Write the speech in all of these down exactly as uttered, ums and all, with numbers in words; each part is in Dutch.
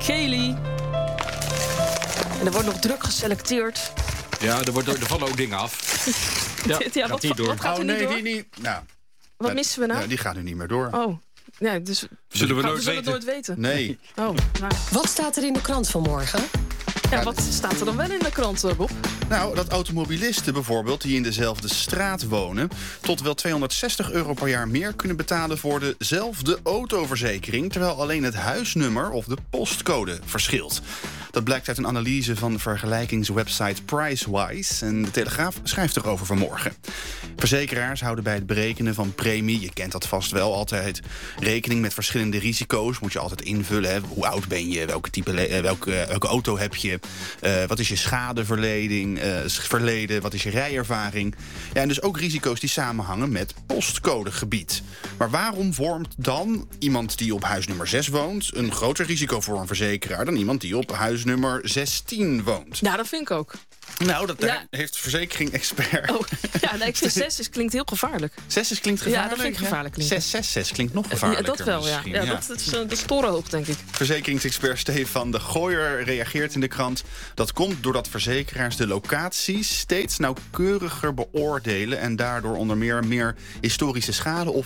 Kelly. En er wordt nog druk geselecteerd. Ja, er, wordt, er vallen ook dingen af. Ja, ja, gaat wat, niet door. wat gaat Oh er nee, niet door? die niet. Nou, Wat ja, missen we nou? ja, die gaat nu niet meer door. Oh, ja, dus Zullen we gaan- nooit zullen het weten? nooit weten. Nee. Oh, nou. Wat staat er in de krant vanmorgen? Ja, wat staat er dan wel in de krant, Rob? Nou, dat automobilisten bijvoorbeeld die in dezelfde straat wonen tot wel tweehonderdzestig euro per jaar meer kunnen betalen voor dezelfde autoverzekering, terwijl alleen het huisnummer of de postcode verschilt. Dat blijkt uit een analyse van de vergelijkingswebsite Pricewise. En de Telegraaf schrijft erover vanmorgen. Verzekeraars houden bij het berekenen van premie, je kent dat vast wel, altijd rekening met verschillende risico's. Moet je altijd invullen. Hè. Hoe oud ben je? Welke, type le- welke, welke auto heb je? Uh, wat is je schadeverleding, uh, verleden? Wat is je rijervaring? Ja, en dus ook risico's die samenhangen met postcodegebied. Maar waarom vormt dan iemand die op huisnummer zes woont een groter risico voor een verzekeraar dan iemand die op huisnummer zestien woont? Ja, dat vind ik ook. Nou, dat Ja. daar heeft verzekering-expert. Oh, ja, nee, ik vind zes is, klinkt heel gevaarlijk. Zes is klinkt Ja, gevaarlijk. dat vind ik gevaarlijk klinken. zes zes zes klinkt nog Ja, gevaarlijker. dat wel, ja. misschien, ja, Dat, dat is, eh, dat is torenhoog, denk ik. Verzekeringsexpert Stefan de Gooier reageert in de krant. Dat komt doordat verzekeraars de locaties steeds nauwkeuriger beoordelen en daardoor onder meer meer historische schade of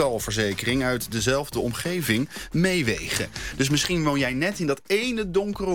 diefstalverzekering uit dezelfde omgeving meewegen. Dus misschien woon jij net in dat ene donkere